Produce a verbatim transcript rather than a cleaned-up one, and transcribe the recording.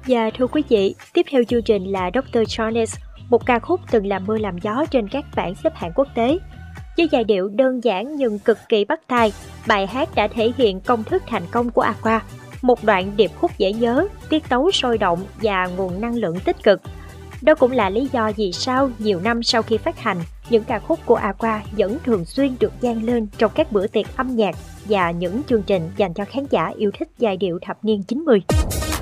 Và thưa quý vị, tiếp theo chương trình là doctor Jones, một ca khúc từng làm mưa làm gió trên các bảng xếp hạng quốc tế. Với giai điệu đơn giản nhưng cực kỳ bắt tai, bài hát đã thể hiện công thức thành công của Aqua, một đoạn điệp khúc dễ nhớ, tiết tấu sôi động và nguồn năng lượng tích cực. Đó cũng là lý do vì sao nhiều năm sau khi phát hành, những ca khúc của Aqua vẫn thường xuyên được vang lên trong các bữa tiệc âm nhạc và những chương trình dành cho khán giả yêu thích giai điệu thập niên chín mươi.